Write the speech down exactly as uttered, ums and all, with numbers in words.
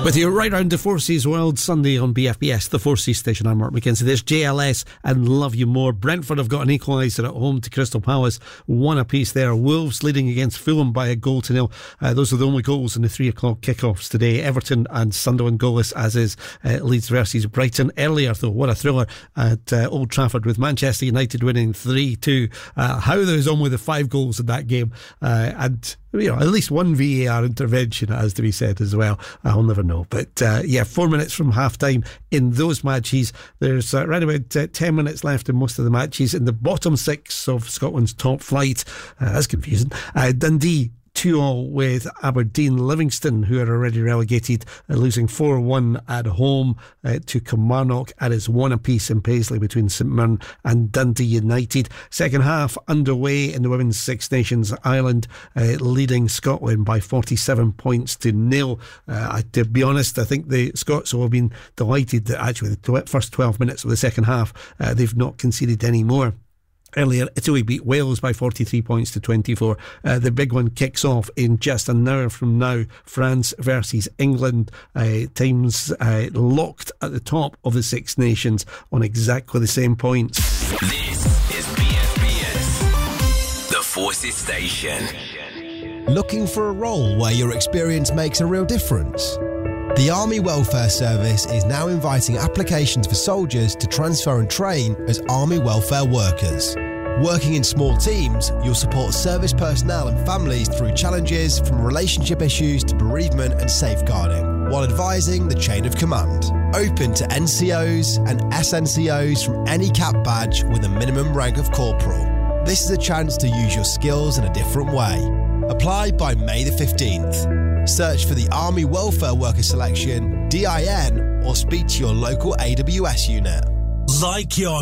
With you right round the Forces World Sunday on B F B S, the Forces station. I'm Mark McKenzie. There's J L S and Love You More. Brentford have got an equaliser at home to Crystal Palace, one apiece there. Wolves leading against Fulham by a goal to nil. Uh, those are the only goals in the three o'clock kickoffs today. Everton and Sunderland goalless, as is uh, Leeds versus Brighton. Earlier though, what a thriller at uh, Old Trafford with Manchester United winning three two. Uh, how there's on with the five goals in that game, uh, and you know, at least one V A R intervention, it has to be said as well. I'll never know. But uh, yeah, four minutes from half time in those matches. There's uh, around about uh, ten minutes left in most of the matches. In the bottom six of Scotland's top flight, uh, that's confusing. Uh, Dundee two all with Aberdeen. Livingston, who are already relegated, uh, losing four one at home uh, to Kilmarnock, and it's one apiece in Paisley between St Mirren and Dundee United. Second half underway in the Women's Six Nations. Ireland uh, leading Scotland by forty-seven points to nil. Uh, I, to be honest, I think the Scots will have been delighted that actually the tw- first twelve minutes of the second half uh, they've not conceded any more. Earlier, Italy beat Wales by forty-three points to twenty-four. Uh, the big one kicks off in just an hour from now. France versus England. Uh, times uh, locked at the top of the Six Nations on exactly the same points. This is B F B S, the Forces Station. Looking for a role where your experience makes a real difference? The Army Welfare Service is now inviting applications for soldiers to transfer and train as Army Welfare Workers. Working in small teams, you'll support service personnel and families through challenges from relationship issues to bereavement and safeguarding, while advising the chain of command. Open to N C Os and S N C Os from any cap badge with a minimum rank of corporal. This is a chance to use your skills in a different way. Apply by May the fifteenth. Search for the Army Welfare Worker Selection, D I N, or speak to your local A W S unit. Like your